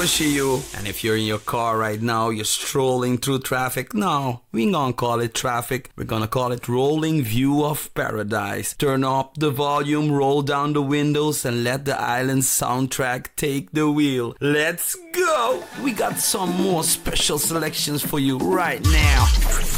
pushy you. And if you're in your car right now, you're strolling through traffic, no, we ain't gonna call it traffic. We're gonna call it rolling view of paradise. Turn up the volume, roll down the windows, and let the island soundtrack take the wheel. Let's go! We got some more special selections for you right now.